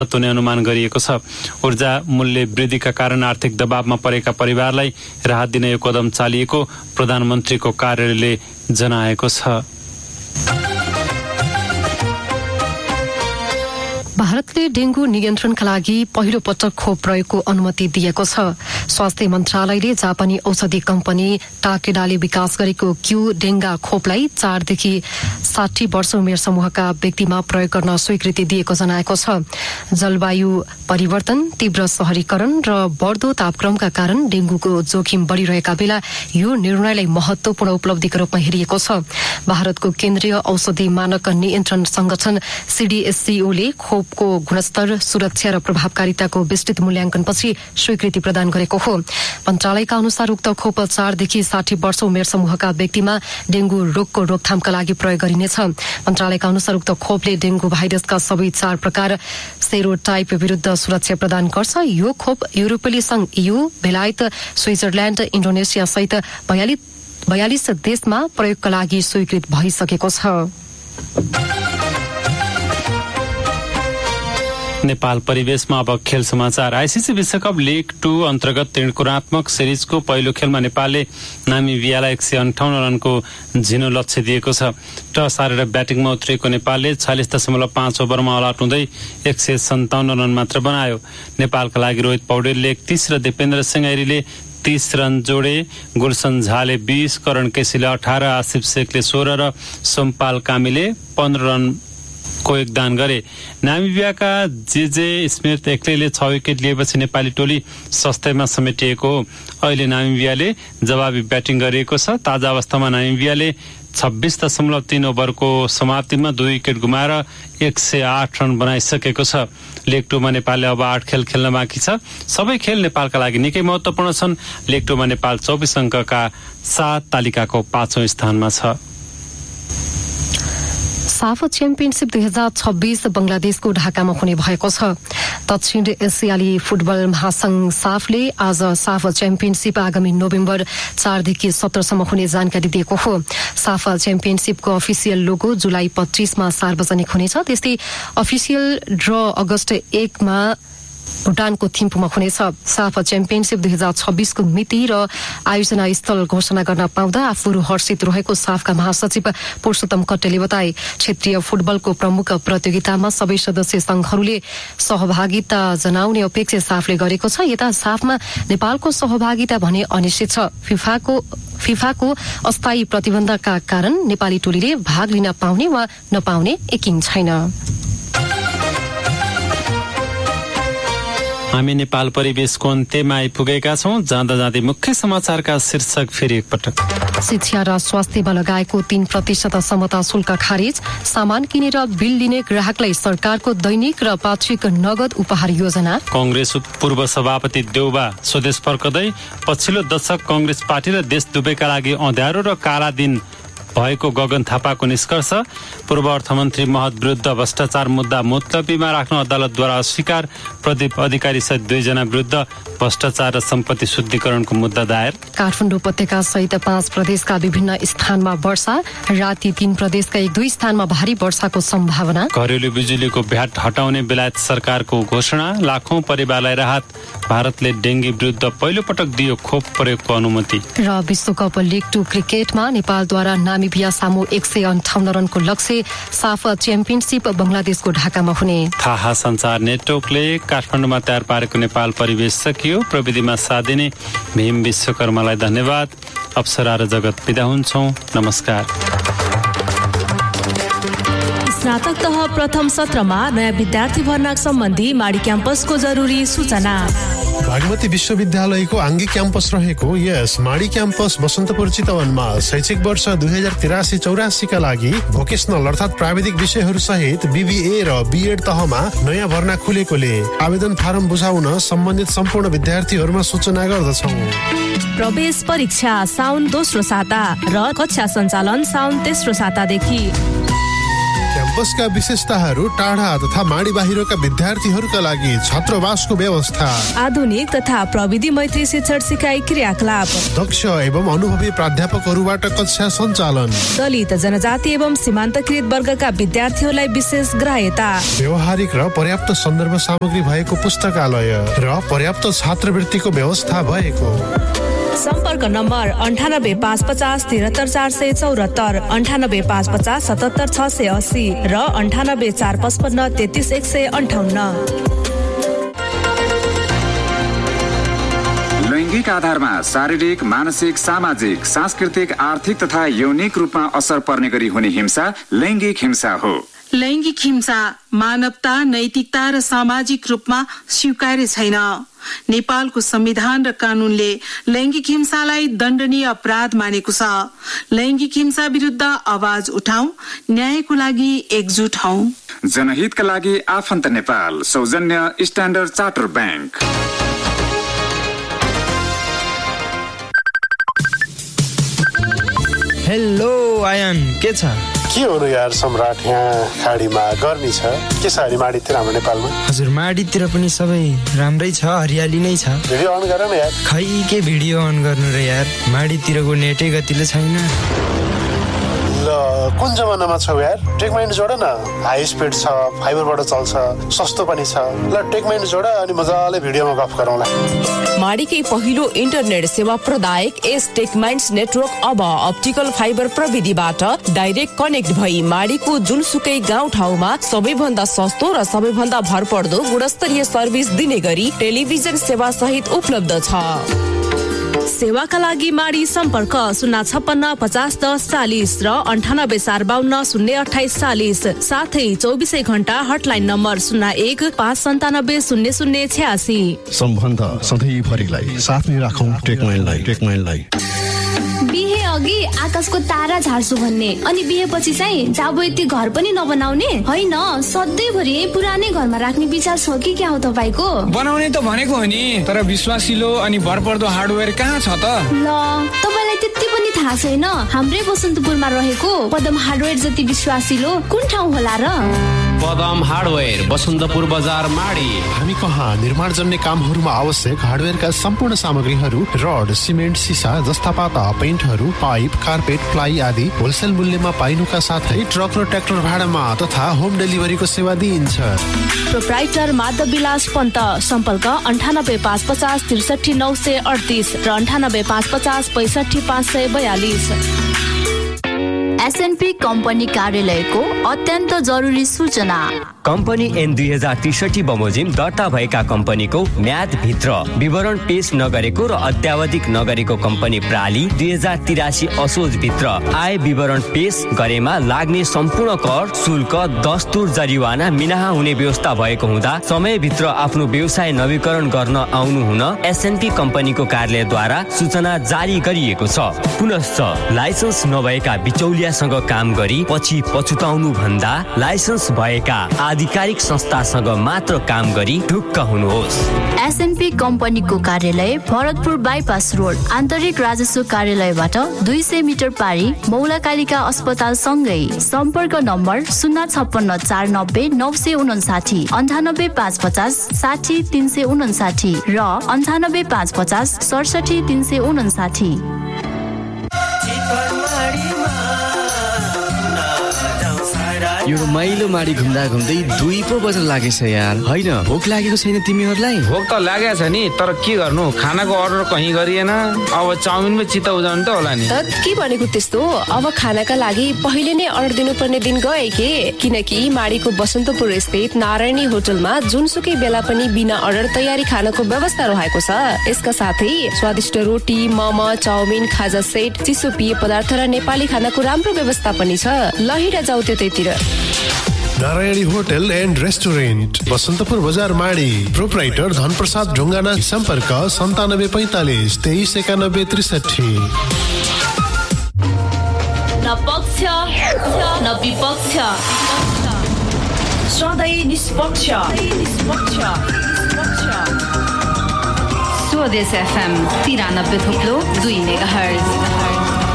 हुने अनुमान गरिएको छ। ऊर्जा मूल्य वृद्धिका कारण आर्थिक दबावमा परेका परिवारलाई राहत दिन यो कदम चालिएको प्रधानमन्त्रीको कार्यालयले जनाएको छ। भारतले डेंगू नियन्त्रणका लागि पहिलो पटक खोप प्रयोगको अनुमति दिएको छ। स्वास्थ्य मन्त्रालयले जापानी औषधि कम्पनी टाकेडाले विकास गरेको क्यू डेंगा खोपलाई 4 देखि 60 वर्ष उमेर समूहका व्यक्तिमा प्रयोग गर्न स्वीकृति दिएको जनाएको छ। जलवायु परिवर्तन, तीव्र शहरीकरण र बढ्दो तापक्रमका कारण डेंगूको जोखिम बढ़िरहेका बेला यो निर्णयलाई महत्वपूर्ण उपलब्धिका रूपमा हेरिएको छ। भारतको केन्द्रीय औषधि मानक नियन्त्रण संगठन सीडीएससीओले खोपको गुणस्तर, सुरक्षा र प्रभावकारिताको विस्तृत मूल्याङ्कनपछि स्वीकृति प्रदान गरेको हो। मन्त्रालयका अनुसार उक्त खोप 4 देखि 60 वर्ष उमेर समूहका व्यक्तिमा डेंगू रोगको रोकथामका लागि प्रयोग गरिनेछ। मन्त्रालयका अनुसार उक्त खोपले डेंगू भाइरसका सबै 4 प्रकार सेरोटाइप विरुद्ध सुरक्षा प्रदान गर्छ। यो खोप युरोपेली संघ EU, बेलायत, स्विजरल्याण्ड, इन्डोनेसिया सहित 42 देशमा प्रयोगका लागि स्वीकृत भइसकेको छ। नेपाल परिवेशमा अब खेल समाचार। आईसीसी विश्वकप लीग 2 अन्तर्गत त्रिकोणात्मक सिरिजको पहिलो खेलमा नेपालले नामिबियालाई 158 रनको झिनो लक्ष्य दिएको छ। टस हारेर ब्याटिङमा उत्रिएको नेपालले 46.5 ओभरमा अल आउट हुँदै 157 रन मात्र बनायो। नेपालका लागि रोहित पौडेलले 31 र दिपेन्द्र सिंह ऐरीले 30 रन जोडे। गुलसन झाले 20, करण केसीले 18, आसिफ शेखले 16 र सोमपाल कामीले 15 रन को योगदान गरे। नामिबियाका जेजे स्मिथ एक्लैले 6 विकेट लिएपछि नेपाली टोली सस्तैमा समेटिएको हो। अहिले नामिबियाले जवाबी ब्याटिङ गरिएको छ। ताजा अवस्थामा नामिबियाले 26.3 ओभरको समाप्तिमा 2 विकेट गुमाएर 108 रन बनाइसकेको छ। लेग 2 मा नेपालले अब 8 खेल खेल्न बाँकी छ। सबै खेल नेपालका लागि निकै महत्वपूर्ण छन्। लेग 2 मा नेपाल 24 अङ्कका साथ तालिकाको 5औं स्थानमा छ। साफ च्याम्पियनशिप 2026 बंगलादेशको ढाकामा हुने भएको छ। दक्षिण एसियाली फुटबल महासंघ साफले आज साफ च्याम्पियनशिप आगामी नोभेम्बर 4 देखि 17 सम्म हुने जानकारी दिएको हो। साफ च्याम्पियनशिपको अफिसियल लोगो जुलाई 25 मा सार्वजनिक हुनेछ। त्यस्तै अफिसियल ड्र अगस्त 1 मा भुटानको थिम्पूमा हुनेछ। साफ च्याम्पियनशिप 2026 को मिति र आयोजना स्थल घोषणा गर्न पाउँदा आफूहरू हर्षित रहेको साफका महासचिव पुरुषोत्तम कट्टेले बताए। क्षेत्रीय फुटबलको प्रमुख प्रतियोगितामा सबै सदस्य संघहरूले सहभागिता जनाउने अपेक्षा साफले गरेको छ। यता साफमा नेपालको सहभागिता भने अनिश्चित छ। फिफाको अस्थायी प्रतिबन्धका कारण नेपाली टोलीले भाग लिन पाउने वा नपाउने यकिन छैन। हामी नेपाल परिवेशको अन्त्यमा आइपुगेका छौं। जाँदा जाँदै मुख्य समाचारका शीर्षक फेरि एकपटक। शिक्षा र स्वास्थ्यमा लगाएको 3% समता शुल्क खारेज। सामान किनेर बिल लिने ग्राहकलाई सरकारको दैनिक र पाक्षिक नगद उपहार योजना। कांग्रेस पूर्व सभापति देउबा स्वदेश फर्कदै। पछिल्लो दशक कांग्रेस पार्टी र देश दुवैका लागि अँध्यारो र काला दिन भएको गगन थापाको निष्कर्ष। पूर्व अर्थमन्त्री महत विरुद्ध भ्रष्टाचार मुद्दा मुतलबीमा राख्न अदालतद्वारा अस्वीकार। प्रदीप अधिकारी सहित 2 जना विरुद्ध भ्रष्टाचार र सम्पत्ति शुद्धिकरणको मुद्दा दायर। काठमाडौँ उपत्यका सहित 5 प्रदेशका विभिन्न स्थानमा वर्षा। राति 3 प्रदेशका 1-2 स्थानमा भारी वर्षाको सम्भावना। घरेलु बिजुलीको भ्याट हटाउने बेलायत सरकारको घोषणा। लाखौं परिवारलाई राहत। भारतले डेंगी विरुद्ध पहिलो पटक दियो खोप प्रयोगको अनुमति। र विश्वकप लीग 2 क्रिकेटमा नेपालद्वारा नामिबिया सामु 158 रनको लक्ष्य। साफ च्याम्पियनशिप बंगलादेशको ढाकामा हुने। थाहा संचार नेटवर्कले काठमाडौँमा तयार पारेको नेपाल परिवेश सकियो। प्रविधिमा साथ दिने भीम विश्वकर्मालाई धन्यवाद। अप्सरा र जगत बिदा हुन्छौं। नमस्कार। स्नातक तह प्रथम सत्रमा नयाँ विद्यार्थी भर्ना सम्बन्धी माडी क्याम्पसको जरुरी सूचना। भागमती विश्वविद्यालयको आङ्गी क्याम्पस रहेको यस माडी क्याम्पस बसन्तपुर चितवनमा शैक्षिक वर्ष 2083-84 का लागि भोकेशनल अर्थात् प्राविधिक विषयहरू सहित BBA र BEd तहमा नयाँ भर्ना खुलेकोले आवेदन फारम बुझाउन सम्बन्धित सम्पूर्ण विद्यार्थीहरूमा सूचना गर्दछौँ। प्रवेश परीक्षा साउन 2रो साता र कक्षा सञ्चालन साउन 3रो सातादेखि। क्याम्पसका विशेषताहरू टाढा तथा माडी बाहिरका विद्यार्थीहरूका लागि छात्रावासको व्यवस्था, आधुनिक तथा प्रविधि मैत्री शिक्षण सिकाइ क्रियाकलाप, दक्ष एवं अनुभवी प्राध्यापकहरूबाट कक्षा सञ्चालन, दलित जनजाति एवं सीमान्तकृत वर्गका विद्यार्थीहरूलाई विशेष ग्राह्यता, व्यवहारिक र पर्याप्त सन्दर्भ सामग्री भएको पुस्तकालय र पर्याप्त छात्रवृत्तिको व्यवस्था भएको। सम्पर्क नम्बर 9855 73474, 9855 77680 र 9845 33158। लैङ्गिक आधारमा शारीरिक, मानसिक, सामाजिक, सांस्कृतिक, आर्थिक तथा यौनिक रूपमा असर पर्ने गरी हुने हिंसा लैङ्गिक हिंसा हो। लैङ्गिक हिंसा मानवता, नैतिकता र सामाजिक रूपमा स्वीकार्य छैन। नेपालको संविधान र कानूनले लैङ्गिक हिंसालाई दण्डनीय अपराध मानेको छ। लैङ्गिक हिंसा विरुद्ध आवाज उठाऊ, न्यायको लागि एकजुट हौ। जनहितका लागि आफन्त नेपाल, सौजन्य standard charter bank. Hello ion, के छ? के हो यार सम्राट, यहाँ खाडीमा गर्मी छ के छ? अनि माडीतिर हाम्रो नेपालमा? हजुर, माडीतिर पनि सबै राम्रै छ, हरियाली नै छ। भिडियो अन गर न यार। खै के भिडियो अन गर्नु र यार, माडीतिरको नेटै गतिले छैन। ल कुन जमानामा छौ यार? टेकमाइन्ड जोड न, हाई स्पिड छ, फाइबरबाट चल्छ, सस्तो पनि छ। ल टेकमाइन्ड जोड अनि मजाले भिडियोमा गफ गरौँला। माडीकै पहिलो इन्टरनेट सेवा प्रदायक एस टेकमाइन्ड्स नेटवर्क अब अप्टिकल फाइबर प्रविधिबाट डाइरेक्ट कनेक्ट भई माडीको जुनसुकै गाउँ ठाउँमा सबैभन्दा सस्तो र सबैभन्दा भरपर्दो गुणस्तरीय सर्भिस दिने गरी टेलिभिजन सेवा सहित उपलब्ध छ। सेवाका लागि माडी सम्पर्क 056 50 10 40 र 98 452 028 40, साथै 24 घण्टा हटलाइन नम्बर 01 597 00 86। सम्बन्ध सधैँभरिलाई साथमै राखौँ टेकमाइन्डलाई। बिहे अघि आकाशको तारा झार्छु भन्ने, अनि बिहेपछि चाहिँ जाबो यति घर पनि नबनाउने होइन, सधैँभरि पुरानै घरमा राख्ने विचार छ कि क्या हो तपाईँको? बनाउने त भनेको हो नि, तर विश्वासिलो अनि भरपर्दो हार्डवेयर कहाँ छ त? ल तपाईँलाई त्यति पनि थाहा छैन? हाम्रै बसन्तपुरमा रहेको पदम हार्डवेयर जति विश्वासिलो कुन ठाउँ होला र? पदम हार्डवेयर, बसन्तपुर बजार, माडी। हामी कहाँ निर्माण जन्य कामहरूमा आवश्यक हार्डवेयरका सम्पूर्ण सामग्रीहरू, रड, सिमेन्ट, सिसा जस्ता पाता, पेन्टहरू, पाइप, कार्पेट, प्लाई आदि होलसेल मूल्यमा पाइनुका साथै ट्रक र ट्र्याक्टर भाडामा तथा होम डेलिभरीको सेवा दिइन्छ। प्रोप्राइटर माधव विलास पन्त, सम्पर्क 98 550 63 938 र 98 550 65 542। एसएनपी कम्पनी कार्यालयको अत्यन्त जरुरी सूचना। कम्पनी एन 2063 बमोजिम दर्ता भएका कम्पनीको म्याद भित्र विवरण पेश नगरेको र अत्यावधिक नगरेको कम्पनी प्राली 2083 असोज भित्र आय विवरण पेश गरेमा लाग्ने सम्पूर्ण कर, शुल्क, दस्तुर, जरिवाना मिनाहा हुने व्यवस्था भएको हुँदा समयभित्र आफ्नो व्यवसाय नवीकरण गर्न आउनु हुन एसएनपी कम्पनीको कार्यालयद्वारा सूचना जारी गरिएको छ। पुनश्च लाइसेन्स नभएका बिचौलियासँग काम गरी पछि पछुताउनु भन्दा लाइसेन्स भएका आधिकारिक संस्थासँग मात्र काम गरी ढुक्क हुनुहोस्। एसएनपी कम्पनीको कार्यालय भरतपुर बाइपास रोड, आन्तरिक राजस्व कार्यालयबाट 200 मिटर पारी, मौलाकालिका अस्पताल सँगै। सम्पर्क नम्बर 056 490 959, 98 550 60 359 र 98 550 67 359। यो रमाइलो माडी घुम्दा घुम्दै 2 पो बज्न लागेछ यार। होइन, भोक लागेको छैन तिमीहरूलाई? भोक त लागेको छ नि, तर के गर्नु, खानाको अर्डर कहीँ गरिएन। अब चाउमिनमै चित्त उजाउनु त होला नि। त के भनेको त्यस्तो? अब खानाका लागि पहिले नै अर्डर दिनुपर्ने दिन गए के? किनकि माडीको बसन्तपुर स्थित नारायणी होटलमा जुनसुकै बेला पनि बिना अर्डर तयारी खानाको व्यवस्था रहेको छ। यसका साथै स्वादिष्ट रोटी, मोमो, चाउमिन, खाजा सेट, चिसो पेय पदार्थ र नेपाली खानाको राम्रो व्यवस्था पनि छ। लहिरा जाऊ त्यतैतिर। Narayani hotel and restaurant, Basantapur बजार, माडी। प्रोप्राइटर धनप्रसाद ढुङ्गाना। सम्पर्क 97 45 23 91 63। न पक्ष न विपक्ष, सधैँ निष्पक्ष। स्वदेश FM 93.2 मेगाहर्ज।